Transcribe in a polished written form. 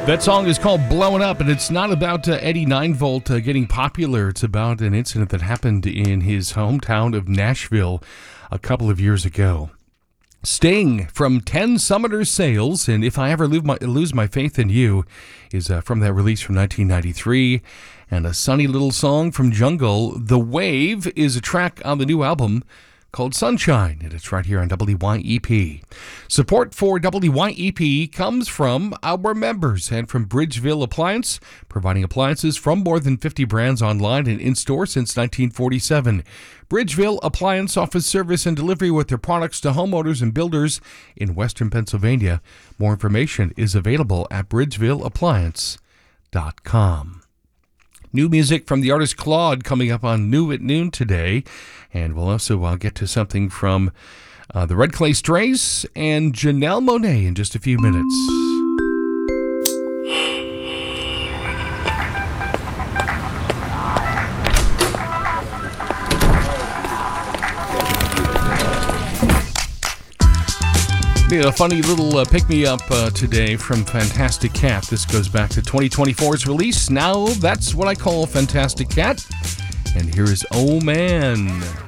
That song is called Blowing Up, and it's not about Eddie Ninevolt getting popular. It's about an incident that happened in his hometown of Nashville a couple of years ago. Sting from 10 Summoner's Sales, and If I Ever Lose My Faith in You is from that release from 1993. And a sunny little song from Jungle, The Wave, is a track on the new album called Sunshine, and it's right here on WYEP. Support for WYEP comes from our members and from Bridgeville Appliance, providing appliances from more than 50 brands online and in-store since 1947. Bridgeville Appliance offers service and delivery with their products to homeowners and builders in Western Pennsylvania. More information is available at bridgevilleappliance.com. New music from the artist Claude coming up on New at Noon today. And we'll also get to something from the Red Clay Strays and Janelle Monáe in just a few minutes. A funny little pick-me-up today from Fantastic Cat. This goes back to 2024's release. Now that's what I call Fantastic Cat. And here is Oh Man.